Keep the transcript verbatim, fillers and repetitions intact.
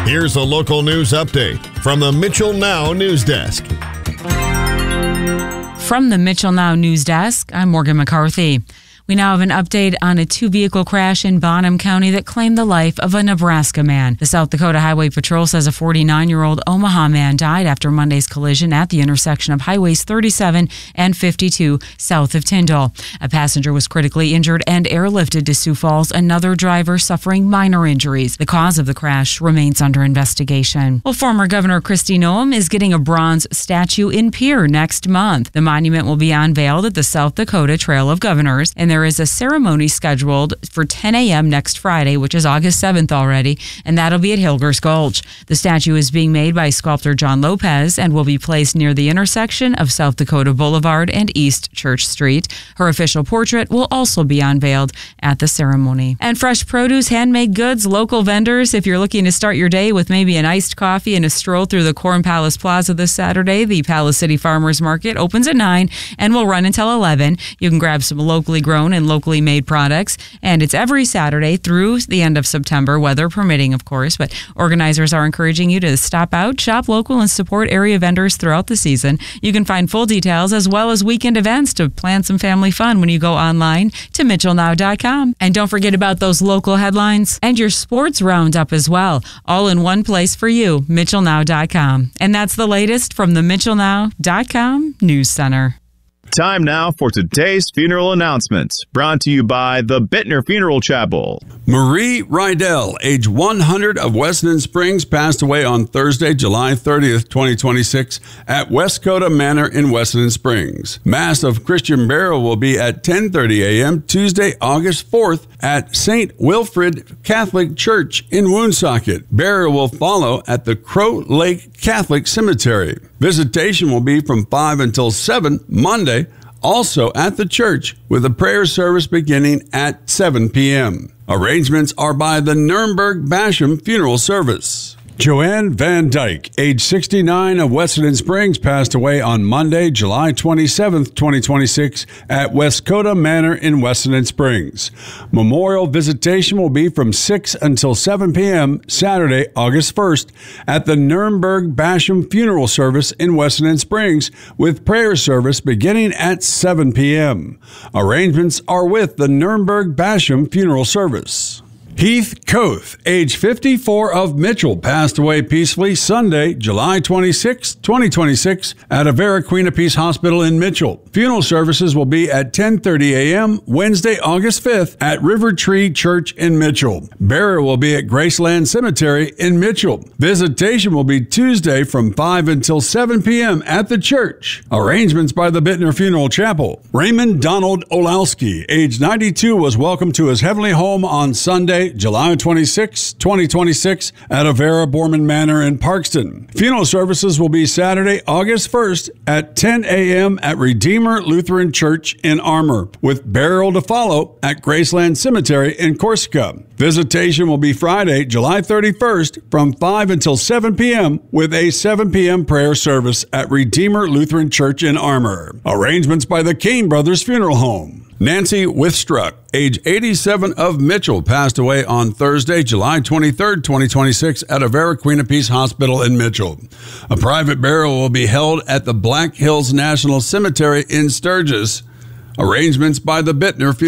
Here's a local news update from the Mitchell Now News Desk. From the Mitchell Now News Desk, I'm Morgan McCarthy. We now have an update on a two-vehicle crash in Bonham County that claimed the life of a Nebraska man. The South Dakota Highway Patrol says a forty-nine-year-old Omaha man died after Monday's collision at the intersection of Highways thirty-seven and fifty-two south of Tyndall. A passenger was critically injured and airlifted to Sioux Falls, another driver suffering minor injuries. The cause of the crash remains under investigation. Well, former Governor Kristi Noem is getting a bronze statue in Pierre next month. The monument will be unveiled at the South Dakota Trail of Governors, and there is a ceremony scheduled for ten a.m. next Friday, which is August seventh already, and that'll be at Hilgers Gulch. The statue is being made by sculptor John Lopez and will be placed near the intersection of South Dakota Boulevard and East Church Street. Her official portrait will also be unveiled at the ceremony. And fresh produce, handmade goods, local vendors. If you're looking to start your day with maybe an iced coffee and a stroll through the Corn Palace Plaza this Saturday, the Palace City Farmers Market opens at nine and will run until eleven. You can grab some locally grown and locally made products, and it's every Saturday through the end of September, weather permitting, of course, but organizers are encouraging you to stop out, shop local, and support area vendors throughout the season. You can find full details as well as weekend events to plan some family fun when you go online to mitchell now dot com. And don't forget about those local headlines and your sports roundup as well, all in one place for you, mitchell now dot com. And that's the latest from the mitchell now dot com News Center. Time now for today's funeral announcements, brought to you by the Bittner Funeral Chapel. Marie Rydell, age one hundred, of Weston Springs, passed away on Thursday, July thirtieth, twenty twenty-six, at Westcoda Manor in Weston Springs. Mass of Christian burial will be at ten thirty a.m. Tuesday, August fourth, at Saint Wilfrid Catholic Church in Woonsocket. Burial will follow at the Crow Lake Catholic Cemetery. Visitation will be from five until seven Monday, also at the church, with a prayer service beginning at seven p.m. Arrangements are by the Nuremberg Basham Funeral Service. Joanne Van Dyke, age sixty-nine, of Weston Springs, passed away on Monday, July twenty-seventh, twenty twenty-six, at Westcoda Manor in Weston Springs. Memorial visitation will be from six until seven p.m. Saturday, August first, at the Nuremberg Basham Funeral Service in Weston Springs, with prayer service beginning at seven p.m. Arrangements are with the Nuremberg Basham Funeral Service. Heath Koth, age fifty-four, of Mitchell, passed away peacefully Sunday, July twenty-sixth, twenty twenty-six, at Avera Queen of Peace Hospital in Mitchell. Funeral services will be at ten thirty a.m. Wednesday, August fifth, at River Tree Church in Mitchell. Burial will be at Graceland Cemetery in Mitchell. Visitation will be Tuesday from five until seven p.m. at the church. Arrangements by the Bittner Funeral Chapel. Raymond Donald Olowski, age ninety-two, was welcomed to his heavenly home on Sunday, July twenty-sixth, twenty twenty-six, at Avera Borman Manor in Parkston. Funeral services will be Saturday, August first, at ten a.m. at Redeemer Lutheran Church in Armour, with burial to follow at Graceland Cemetery in Corsica. Visitation will be Friday, July thirty-first, from five until seven p.m. with a seven p.m. prayer service at Redeemer Lutheran Church in Armour. Arrangements by the Kane Brothers Funeral Home. Nancy Withstruck, age eighty-seven, of Mitchell, passed away on Thursday, July twenty-third, twenty twenty-six, at Avera Queen of Peace Hospital in Mitchell. A private burial will be held at the Black Hills National Cemetery in Sturgis. Arrangements by the Bittner